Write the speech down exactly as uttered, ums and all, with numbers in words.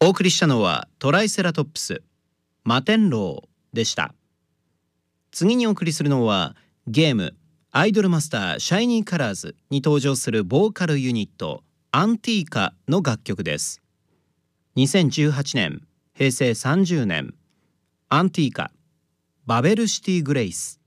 お送りしたのはトライセラトップス摩天楼でした。次にお送りするのはゲームアイドルマスターシャイニーカラーズに登場するボーカルユニットアンティーカの楽曲です。にせんじゅうはちねん、へいせいさんじゅうねん、アンティーカバベルシティグレイス。